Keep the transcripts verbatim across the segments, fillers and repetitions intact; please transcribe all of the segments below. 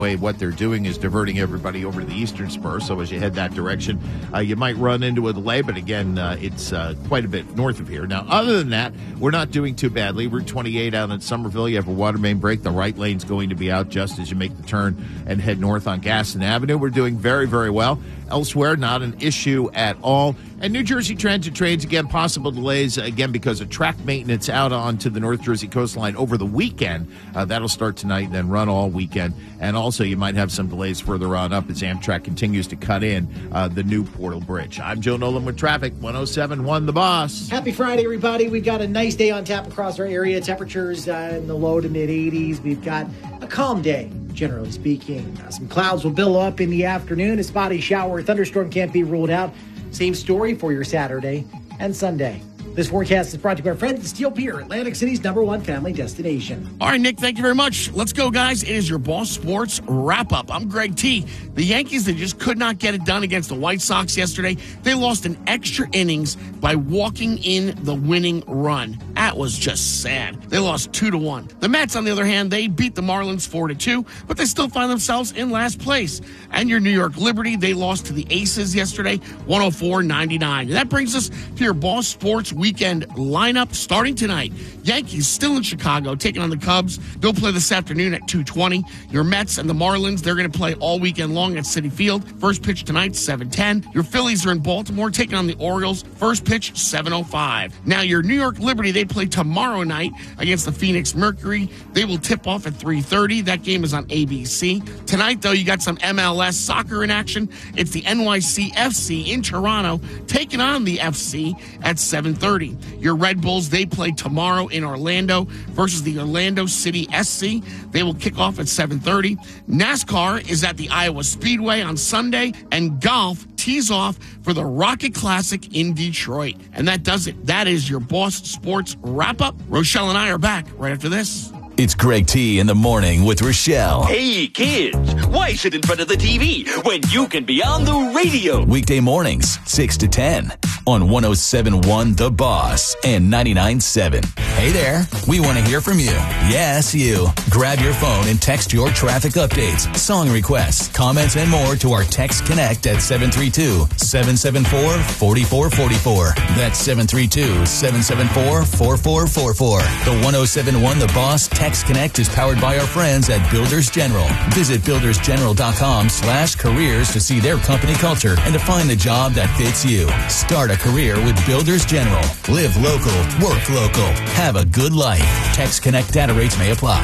What they're doing is diverting everybody over to the eastern spur, so as you head that direction, uh, you might run into a delay, but again, uh, it's uh, quite a bit north of here. Now, other than that, we're not doing too badly. Route twenty-eight out in Somerville, you have a water main break. The right lane's going to be out just as you make the turn and head north on Gaston Avenue. We're doing very, very well. Elsewhere, not an issue at all. And New Jersey Transit trains, again, possible delays, again, because of track maintenance out onto the North Jersey coastline over the weekend. Uh, that'll start tonight and then run all weekend. And also, you might have some delays further on up as Amtrak continues to cut in uh, the new Portal Bridge. I'm Joe Nolan with traffic, one oh seven point one The Boss. Happy Friday, everybody. We've got a nice day on tap across our area. Temperatures uh, in the low to mid eighties. We've got a calm day, generally speaking. Uh, some clouds will build up in the afternoon. A spotty shower or thunderstorm can't be ruled out. Same story for your Saturday and Sunday. This forecast is brought to you by our friends at Steel Pier, Atlantic City's number one family destination. All right, Nick, thank you very much. Let's go, guys. It is your Boss Sports wrap-up. I'm Greg T. The Yankees, they just could not get it done against the White Sox yesterday. They lost an extra innings by walking in the winning run. That was just sad. They lost two to one. The Mets, on the other hand, they beat the Marlins four to two, but they still find themselves in last place. And your New York Liberty, they lost to the Aces yesterday, one oh four ninety-nine. And that brings us to your Boss Sports weekend lineup starting tonight. Yankees still in Chicago, taking on the Cubs. They'll play this afternoon at two twenty. Your Mets and the Marlins, they're going to play all weekend long at Citi Field. First pitch tonight, seven ten. Your Phillies are in Baltimore, taking on the Orioles. First pitch, seven oh five. Now, your New York Liberty, they play tomorrow night against the Phoenix Mercury. They will tip off at three thirty. That game is on A B C. Tonight, though, you got some M L S soccer in action. It's the N Y C F C in Toronto, taking on the F C at seven thirty. Your Red Bulls, they play tomorrow in Orlando versus the Orlando City S C. They will kick off at seven thirty. NASCAR is at the Iowa Speedway on Sunday, and golf tees off for the Rocket Classic in Detroit. And that does it. That is your Boss Sports wrap-up. Rochelle and I are back right after this. It's Greg T in the morning with Rochelle. Hey, kids, why sit in front of the T V when you can be on the radio? Weekday mornings, six to ten on one oh seven point one The Boss and ninety-nine point seven. Hey there, we want to hear from you. Yes, you. Grab your phone and text your traffic updates, song requests, comments, and more to our Text Connect at seven three two, seven seven four, four four four four. That's seven three two, seven seven four, four four four four. The one oh seven point one The Boss Text Connect is powered by our friends at Builders General. Visit buildersgeneral.com slash careers to see their company culture and to find the job that fits you. Start a career with Builders General. Live local, work local. Have a good life. Text Connect data rates may apply.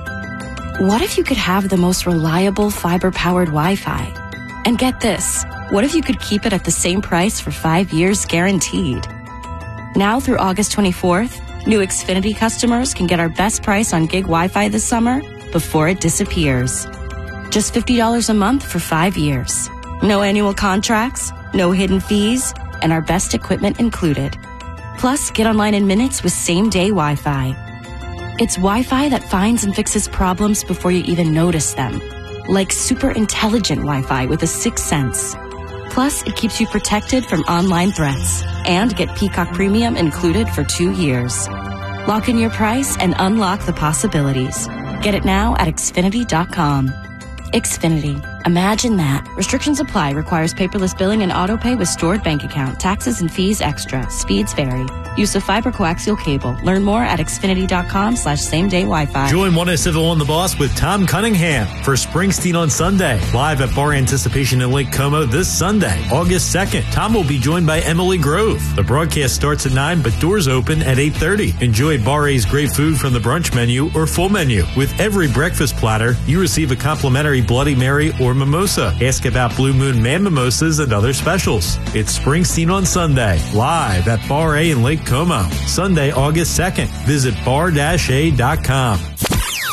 What if you could have the most reliable fiber-powered Wi-Fi? And get this, what if you could keep it at the same price for five years guaranteed? Now through August twenty-fourth, new Xfinity customers can get our best price on gig Wi-Fi this summer before it disappears. Just fifty dollars a month for five years. No annual contracts, no hidden fees, and our best equipment included. Plus, get online in minutes with same-day Wi-Fi. It's Wi-Fi that finds and fixes problems before you even notice them. Like super intelligent Wi-Fi with a sixth sense. Plus, it keeps you protected from online threats. And get Peacock Premium included for two years. Lock in your price and unlock the possibilities. Get it now at Xfinity dot com. Xfinity. Imagine that. Restrictions apply. Requires paperless billing and autopay with stored bank account. Taxes and fees extra. Speeds vary. Use of fiber coaxial cable. Learn more at Xfinity.com slash same day Wi-Fi. Join one oh seven point one The Boss with Tom Cunningham for Springsteen on Sunday. Live at Bar Anticipation in Lake Como this Sunday, August second. Tom will be joined by Emily Grove. The broadcast starts at nine, but doors open at eight thirty. Enjoy Bar A's great food from the brunch menu or full menu. With every breakfast platter, you receive a complimentary Bloody Mary or mimosa. Ask about Blue Moon Man Mimosas and other specials. It's Springsteen on Sunday, live at Bar A in Lake Como. Sunday, August second. Visit bar dash a dot com.